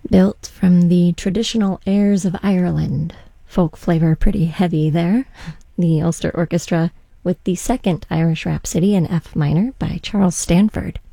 Built from the traditional airs of Ireland. Folk flavor pretty heavy there. The Ulster Orchestra with the second Irish Rhapsody in F minor by Charles Stanford.